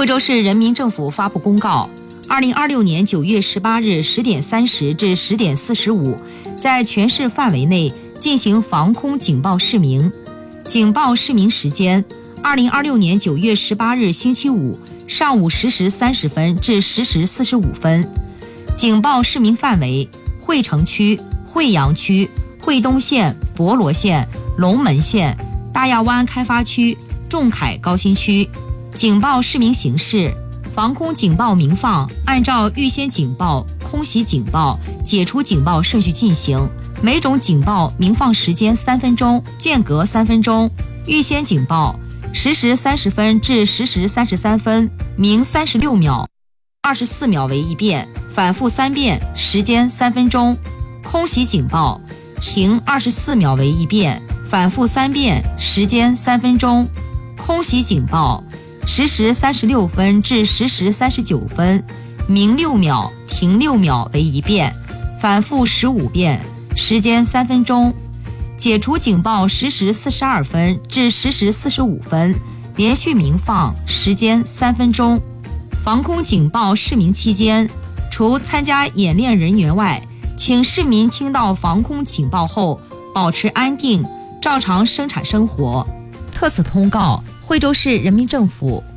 惠州市人民政府发布公告，2026年9月18日10点30至10点45，在全市范围内进行防空警报示明。警报示明时间：2026年9月18日星期五上午10时30分至10时45分。警报示明范围：惠城区、惠阳区、惠东县、博罗县、龙门县、大亚湾开发区、仲恺高新区。警报示明形式：防空警报鸣放按照预先警报、空袭警报、解除警报顺序进行，每种警报鸣放时间3分钟，间隔3分钟。预先警报10时30分至10时33分，鸣36秒，24秒为一遍，反复3遍，时间3分钟。空袭警报停24秒为一遍，反复3遍，时间3分钟。空袭警报10时36分至10时39分，鸣6秒，停6秒为一遍，反复15遍，时间3分钟。解除警报10时42分至10时45分，连续鸣放，时间3分钟。防空警报示明期间，除参加演练人员外，请市民听到防空警报后保持安定，照常生产生活。特此通告，惠州市人民政府